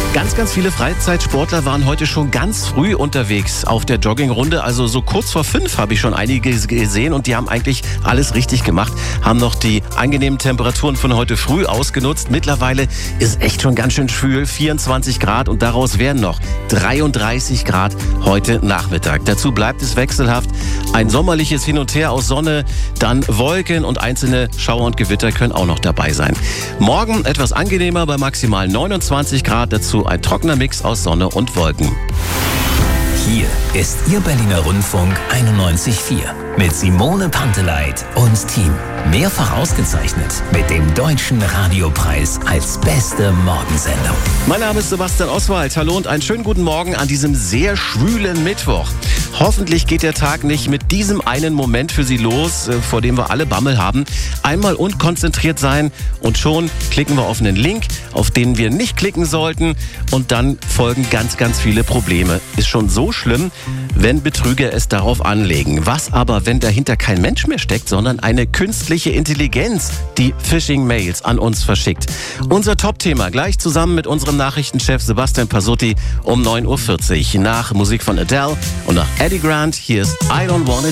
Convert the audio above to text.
Ganz viele Freizeitsportler waren heute schon ganz früh unterwegs auf der Joggingrunde. Also so kurz vor 5 habe ich schon einige gesehen und die haben eigentlich alles richtig gemacht. Haben noch die angenehmen Temperaturen von heute früh ausgenutzt. Mittlerweile ist es echt schon ganz schön schwül, 24 Grad und daraus werden noch 33 Grad heute Nachmittag. Dazu bleibt es wechselhaft. Ein sommerliches Hin und Her aus Sonne, dann Wolken und einzelne Schauer und Gewitter können auch noch dabei sein. Morgen etwas angenehmer bei maximal 29 Grad. Dazu ein trockener Mix aus Sonne und Wolken. Hier ist Ihr Berliner Rundfunk 91.4 mit Simone Panteleit und Team. Mehrfach ausgezeichnet mit dem Deutschen Radiopreis als beste Morgensendung. Mein Name ist Sebastian Oswald. Hallo und einen schönen guten Morgen an diesem sehr schwülen Mittwoch. Hoffentlich geht der Tag nicht mit diesem einen Moment für Sie los, vor dem wir alle Bammel haben. Einmal unkonzentriert sein und schon klicken wir auf einen Link, auf den wir nicht klicken sollten und dann folgen ganz viele Probleme. Ist schon so schlimm, wenn Betrüger es darauf anlegen. Was aber, wenn dahinter kein Mensch mehr steckt, sondern eine künstliche Intelligenz, die Phishing-Mails an uns verschickt? Unser Top-Thema gleich zusammen mit unserem Nachrichtenchef Sebastian Pasutti um 9.40 Uhr. Nach Musik von Adele und nach Eddie Grant, hier ist I Don't Wanna